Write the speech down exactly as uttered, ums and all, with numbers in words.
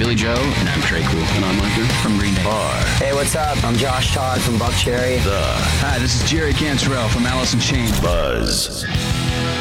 Billy Joe. And I'm Trey Cool. And I'm Micah from Green Day. Are Hey, what's up? I'm Josh Todd from Buckcherry. the Hi, this is Jerry Cantrell from Alice in Chains. Buzz.